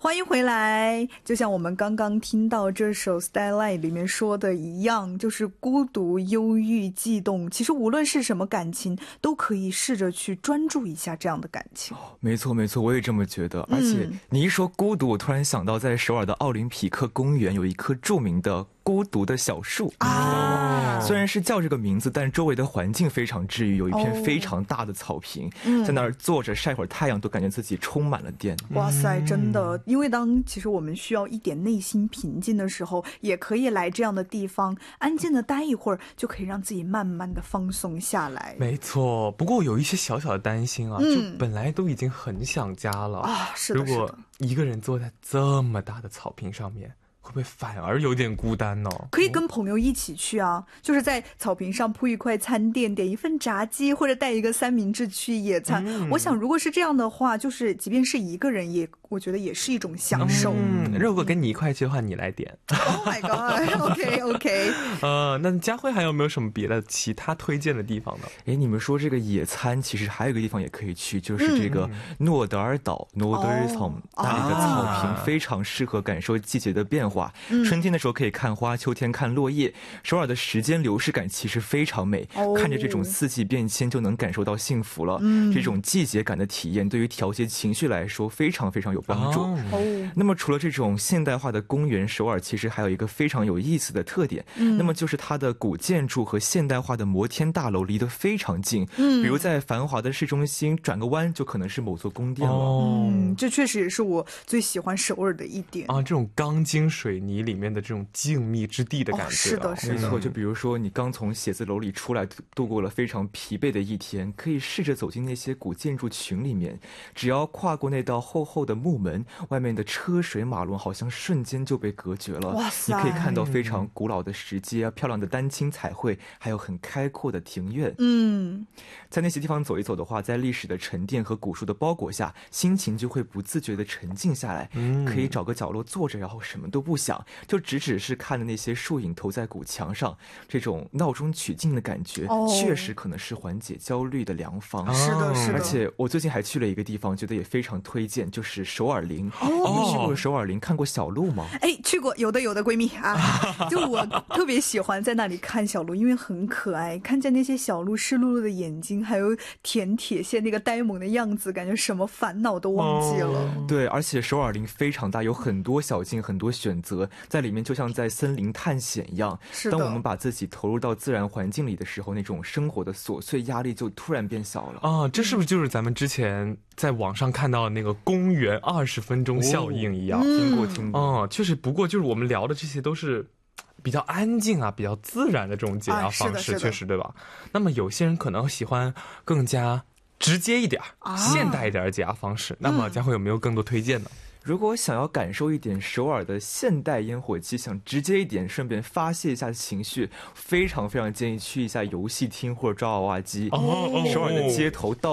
欢迎回来。就像我们刚刚听到这首 Starlight 里面说的一样，就是孤独、忧郁、悸动，其实无论是什么感情都可以试着去专注一下这样的感情。 没错没错，我也这么觉得。而且你一说孤独，我突然想到在首尔的奥林匹克公园有一棵著名的孤独的小树啊，虽然是叫这个名字，但周围的环境非常治愈，有一片非常大的草坪，在那儿坐着晒会儿太阳都感觉自己充满了电。 哇塞，真的，因为其实我们需要一点内心平静的时候，也可以来这样的地方安静的待一会儿，就可以让自己慢慢的放松下来。 没错，不过有一些小小的担心啊，就本来都已经很想家了啊， 是的， 如果一个人坐在这么大的草坪上面，会不会反而有点孤单呢？ 可以跟朋友一起去啊，就是在草坪上铺一块餐垫，点一份炸鸡，或者带一个三明治去野餐。我想如果是这样的话，就是即便是一个人我觉得也是一种享受。 如果跟你一块去的话，你来点。 Oh my god， OK。 那佳慧还有没有什么别的其他推荐的地方呢？ 你们说这个野餐，其实还有一个地方也可以去，就是这个诺德尔岛 Norderholm，那里的草坪非常适合感受季节的变化。春天的时候可以看花，秋天看落叶。首尔的时间流逝感其实非常美，看着这种四季变迁就能感受到幸福了。这种季节感的体验对于调节情绪来说非常非常有帮助。那么除了这种现代化的公园，首尔其实还有一个非常有意思的特点，那么就是它的古建筑和现代化的摩天大楼离得非常近，比如在繁华的市中心转个弯就可能是某座宫殿了。 这确实也是我最喜欢首尔的一点啊，这种钢筋水泥里面的这种静谧之地的感觉。 是的， 没错。就比如说你刚从写字楼里出来，度过了非常疲惫的一天，可以试着走进那些古建筑群里面，只要跨过那道厚厚的木门，外面的车水马龙好像瞬间就被隔绝了。 哇塞， 你可以看到非常古老的石阶啊，漂亮的丹青彩绘，还有很开阔的庭院。在那些地方走一走的话，在历史的沉淀和古树的包裹下，心情就会不自觉地沉静下来。可以找个角落坐着，然后什么都不想，就只是看着那些树影投在古墙上，这种闹中取静的感觉，确实可能是缓解焦虑的良方。 是的，是的。 而且我最近还去了一个地方，觉得也非常推荐，就是首尔林。你去过首尔林，看过小鹿吗？ 去过，有的闺蜜啊，就我特别喜欢在那里看小鹿，因为很可爱，看见那些小鹿湿漉漉的眼睛，还有舔铁线那个呆萌的样子，感觉什么烦恼都忘记了。 对，而且首尔林非常大，有很多小径，很多选择，在里面就像在森林探险一样。当我们把自己投入到自然环境里的时候，那种生活的琐碎压力就突然变小了啊！这是不是就是咱们之前在网上看到的那个公园20分钟效应一样？ 听过。 确实，不过就是我们聊的这些都是比较安静啊，比较自然的这种解压方式，确实对吧？那么有些人可能喜欢更加直接一点、现代一点的解压方式。那么佳慧有没有更多推荐呢？ 如果想要感受一点首尔的现代烟火气，想直接一点，顺便发泄一下情绪，非常非常建议去一下游戏厅或者抓娃娃机。首尔的街头到